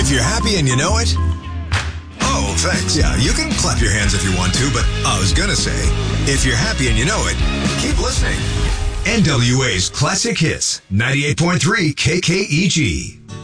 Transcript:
If you're happy and you know it, oh, thanks. Yeah, you can clap your hands if you want to, but I was gonna say, if you're happy and you know it, keep listening. NWA's Classic Hits, 98.3 KKEG.